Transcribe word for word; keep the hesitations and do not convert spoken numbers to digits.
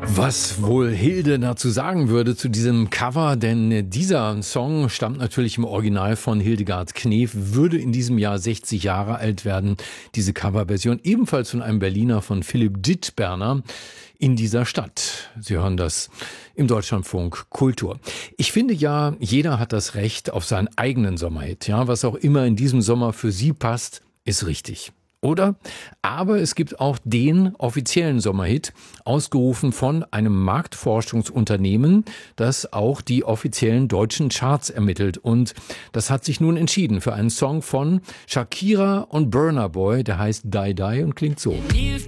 Was wohl Hilde dazu sagen würde zu diesem Cover, denn dieser Song stammt natürlich im Original von Hildegard Knef, würde in diesem Jahr sechzig Jahre alt werden. Diese Coverversion ebenfalls von einem Berliner, von Philipp Dittberner, in dieser Stadt. Sie hören das im Deutschlandfunk Kultur. Ich finde ja, jeder hat das Recht auf seinen eigenen Sommerhit. Ja, was auch immer in diesem Sommer für Sie passt, ist richtig. Oder? Aber es gibt auch den offiziellen Sommerhit, ausgerufen von einem Marktforschungsunternehmen, das auch die offiziellen deutschen Charts ermittelt. Und das hat sich nun entschieden für einen Song von Shakira und Burna Boy, der heißt Die Die und klingt so.